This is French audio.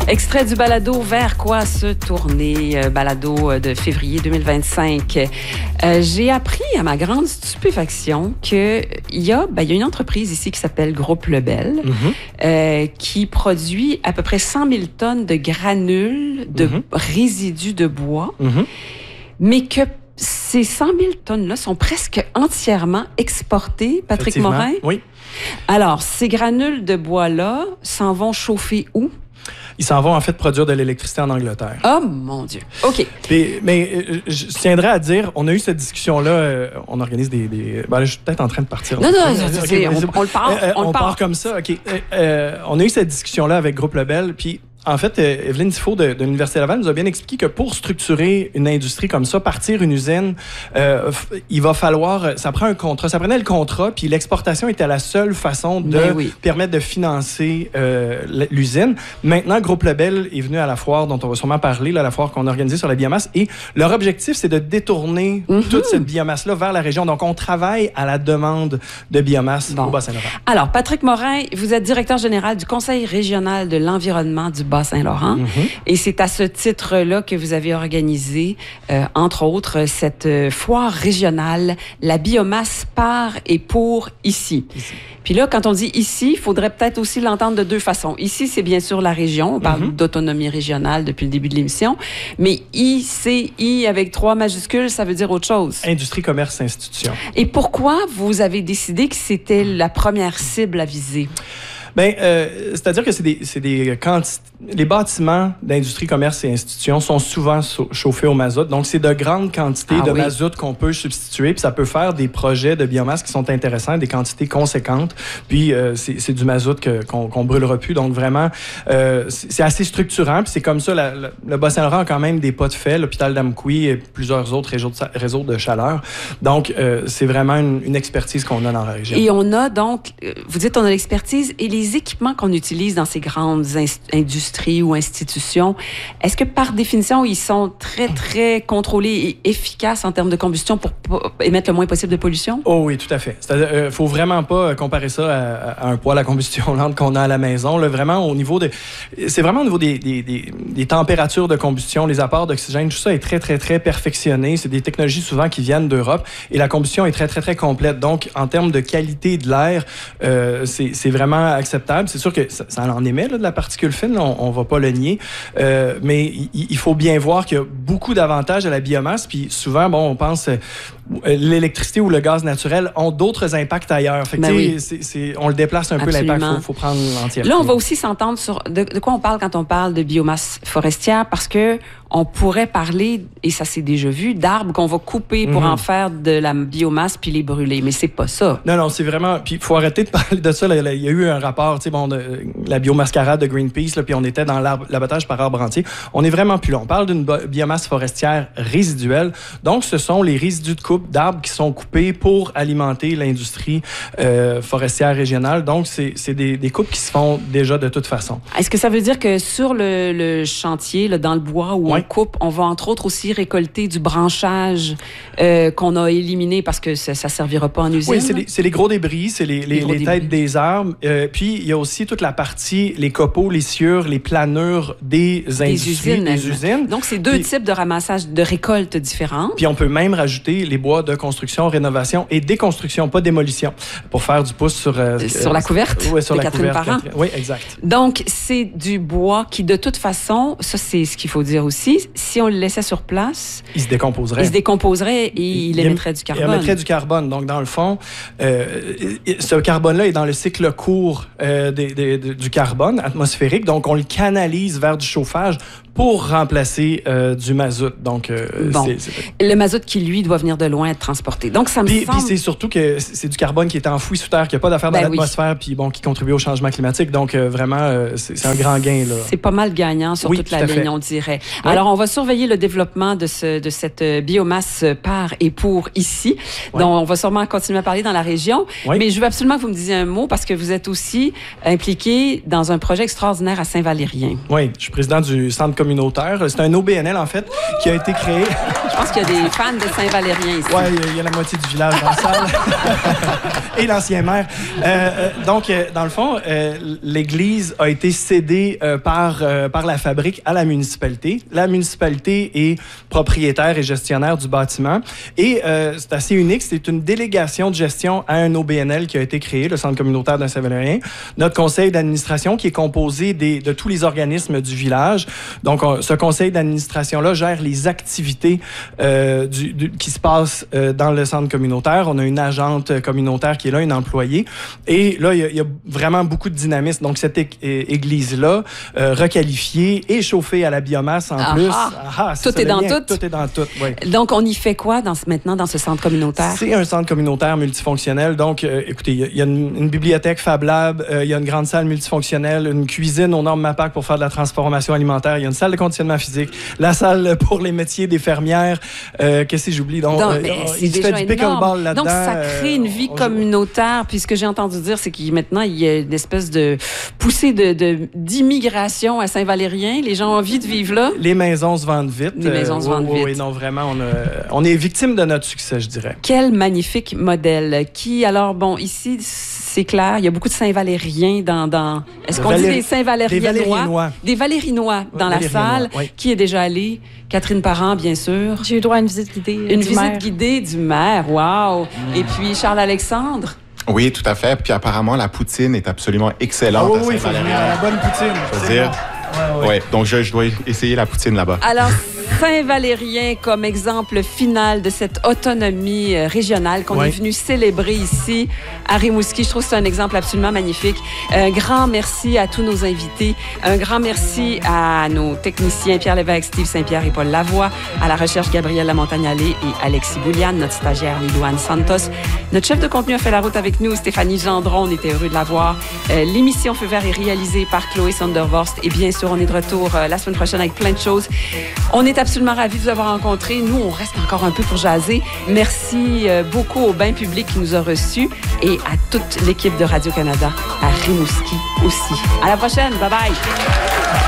Extrait du balado Vers quoi se tourner, balado de février 2025. J'ai appris à ma grande stupéfaction qu'il y a une entreprise ici qui s'appelle Groupe Lebel, qui produit à peu près 100 000 tonnes de granules de résidus de bois, mais que ces 100 000 tonnes-là sont presque entièrement exportées, Patrick Morin. Oui. Alors, ces granules de bois-là s'en vont chauffer où? Ils s'en vont en fait produire de l'électricité en Angleterre. Oh mon Dieu. OK. Mais je tiendrais à dire, on a eu cette discussion-là, on organise des... je suis peut-être en train de partir. Non, on le part comme ça, OK. On a eu cette discussion-là avec Groupe Lebel, puis en fait, Evelyne Tifo de l'Université Laval nous a bien expliqué que pour structurer une industrie comme ça, partir une usine, il va falloir... Ça prend un contrat. Ça prenait le contrat, puis l'exportation était la seule façon de permettre de financer l'usine. Maintenant, Groupe Lebel est venu à la foire dont on va sûrement parler, la foire qu'on a organisée sur la biomasse, et leur objectif, c'est de détourner toute cette biomasse-là vers la région. Donc, on travaille à la demande de biomasse au Bas-Saint-Laurent. Alors, Patrick Morin, vous êtes directeur général du Conseil régional de l'environnement du Bas-Saint-Laurent. Et c'est à ce titre-là que vous avez organisé, entre autres, cette foire régionale, la biomasse par et pour ici. Puis là, quand on dit ici, il faudrait peut-être aussi l'entendre de deux façons. Ici, c'est bien sûr la région. On parle d'autonomie régionale depuis le début de l'émission. Mais ICI avec 3 majuscules, ça veut dire autre chose. Industrie, commerce, institution. Et pourquoi vous avez décidé que c'était la première cible à viser? C'est-à-dire que c'est des quantités. Les bâtiments d'industrie, commerce et institutions sont souvent chauffés au mazout. Donc, c'est de grandes quantités de mazout qu'on peut substituer. Puis, ça peut faire des projets de biomasse qui sont intéressants, des quantités conséquentes. Puis, c'est du mazout qu'on brûlera plus. Donc, vraiment, c'est assez structurant. Puis, c'est comme ça, le Bas-Saint-Laurent a quand même des pas de fait. L'hôpital d'Amqui et plusieurs autres réseaux de chaleur. Donc, c'est vraiment une expertise qu'on a dans la région. Et on a donc, vous dites on a l'expertise et les équipements qu'on utilise dans ces grandes industries ou institutions, est-ce que par définition, ils sont très, très contrôlés et efficaces en termes de combustion pour émettre le moins possible de pollution? Oh oui, tout à fait. C'est-à-dire, faut vraiment pas comparer ça à un poêle à combustion lente qu'on a à la maison. Là, vraiment, c'est vraiment au niveau des températures de combustion, les apports d'oxygène, tout ça est très, très, très perfectionné. C'est des technologies souvent qui viennent d'Europe et la combustion est très, très, très complète. Donc, en termes de qualité de l'air, c'est vraiment acceptable. C'est sûr que ça en émet là, de la particule fine, là, on va pas le nier, mais il faut bien voir qu'il y a beaucoup d'avantages à la biomasse, puis souvent, on pense l'électricité ou le gaz naturel ont d'autres impacts ailleurs. Fait que, on le déplace un peu l'impact, il faut prendre l'entièreté. Là, on va aussi s'entendre sur de quoi on parle quand on parle de biomasse forestière, parce que on pourrait parler, et ça s'est déjà vu, d'arbres qu'on va couper pour en faire de la biomasse puis les brûler. Mais c'est pas ça. Non, c'est vraiment... Puis il faut arrêter de parler de ça. Il y a eu un rapport, la biomascarade de Greenpeace, là, puis on était dans l'abattage par arbre entier. On est vraiment plus là. On parle d'une biomasse forestière résiduelle. Donc, ce sont les résidus de coupe d'arbres qui sont coupés pour alimenter l'industrie forestière régionale. Donc, c'est des coupes qui se font déjà de toute façon. Est-ce que ça veut dire que sur le chantier, là, dans le bois où on coupe, on va entre autres aussi récolter du branchage qu'on a éliminé parce que ça ne servira pas en usine? Oui, c'est les gros débris, c'est les têtes des arbres. Puis, il y a aussi toute la partie, les copeaux, les sciures, les planures des industries, des usines. Donc, c'est deux types de ramassage, de récoltes différentes. Puis, on peut même rajouter les bois de construction, rénovation et déconstruction, pas démolition, pour faire du pouce sur la couverte sur de la Catherine couverte. Parent. Oui, exact. Donc, c'est du bois qui, de toute façon, ça, c'est ce qu'il faut dire aussi, si on le laissait sur place... Il se décomposerait. Et il émettrait du carbone. Il émettrait du carbone. Donc, dans le fond, ce carbone-là est dans le cycle court du carbone atmosphérique. Donc, on le canalise vers du chauffage pour remplacer du mazout. Donc, le mazout qui, lui, doit venir de loin être transporté. Donc, ça me semble... Puis c'est surtout que c'est du carbone qui est enfoui sous terre, qui n'a pas d'affaire dans l'atmosphère, puis qui contribue au changement climatique. Donc, vraiment, c'est un grand gain. Là. C'est pas mal gagnant sur toute la ligne, on dirait. Oui. Alors, on va surveiller le développement de cette biomasse par et pour ici, dont on va sûrement continuer à parler dans la région. Oui. Mais je veux absolument que vous me disiez un mot, parce que vous êtes aussi impliqué dans un projet extraordinaire à Saint-Valérien. Oui, je suis président du centre communautaire. C'est un OBNL, en fait, qui a été créé... pense qu'il y a des fans de Saint-Valérien ici. Oui, il y a la moitié du village dans la salle. Et l'ancien maire. Donc, dans le fond, l'église a été cédée par la fabrique à la municipalité. La municipalité est propriétaire et gestionnaire du bâtiment. Et c'est assez unique. C'est une délégation de gestion à un OBNL qui a été créé, le Centre communautaire d'un Saint-Valérien. Notre conseil d'administration qui est composé de tous les organismes du village. Donc, ce conseil d'administration-là gère les activités qui se passent dans le centre communautaire. On a une agente communautaire qui est là, une employée. Et là, il y a vraiment beaucoup de dynamisme. Donc, cette église-là, requalifiée et chauffée à la biomasse en plus. Tout est dans tout. Tout est dans tout, oui. Donc, on y fait quoi maintenant dans ce centre communautaire? C'est un centre communautaire multifonctionnel. Donc, écoutez, il y a une bibliothèque Fab Lab, il y a une grande salle multifonctionnelle, une cuisine aux normes MAPAC pour faire de la transformation alimentaire, il y a une salle de conditionnement physique, la salle pour les métiers des fermières. Qu'est-ce que j'oublie? Donc, il fait du pickleball là-dedans. Donc, ça crée une vie communautaire. Puis ce que j'ai entendu dire, c'est qu'il maintenant, il y a une espèce de poussée d'immigration à Saint-Valérien. Les gens ont envie de vivre là. Les maisons se vendent vite. Les maisons se vendent vite. Oui, non, vraiment, on est victime de notre succès, je dirais. Quel magnifique modèle. Alors, bon, ici, c'est clair, il y a beaucoup de Saint-Valériens dans... Est-ce qu'on dit des Saint-Valérienois? Des Valérinois dans la salle. Oui. Qui est déjà allé? Catherine Parent, bien sûr. J'ai eu droit à une visite guidée guidée du maire, wow! Et puis Charles-Alexandre? Oui, tout à fait. Puis apparemment, la poutine est absolument excellente à Saint-Valérien. Oui, il faut venir à la bonne poutine. Je veux dire... Oui, donc je dois essayer la poutine là-bas. Alors, Saint-Valérien comme exemple final de cette autonomie régionale qu'on est venu célébrer ici à Rimouski. Je trouve que c'est un exemple absolument magnifique. Un grand merci à tous nos invités. Un grand merci à nos techniciens Pierre Lévesque, Steve Saint-Pierre et Paul Lavoie. À la recherche, Gabrielle Lamontagne-Allé et Alexis Bouliane. Notre stagiaire, Lilouane Santos. Notre chef de contenu a fait la route avec nous, Stéphanie Gendron. On était heureux de la voir. L'émission Feu vert est réalisée par Chloé Sondervorst. Et bien sûr, on est de retour la semaine prochaine avec plein de choses. On est absolument ravis de vous avoir rencontrés. Nous, on reste encore un peu pour jaser. Merci beaucoup au bain public qui nous a reçus et à toute l'équipe de Radio-Canada à Rimouski aussi. À la prochaine. Bye-bye.